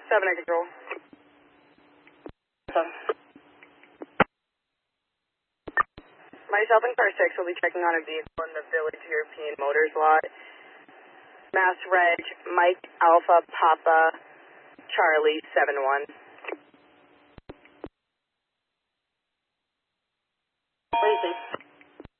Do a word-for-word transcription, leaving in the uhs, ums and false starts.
seven at control. Myself and car six will be checking on a vehicle in the Village European Motors lot. Mass Reg, Mike Alpha Papa Charlie seven one. What do you think?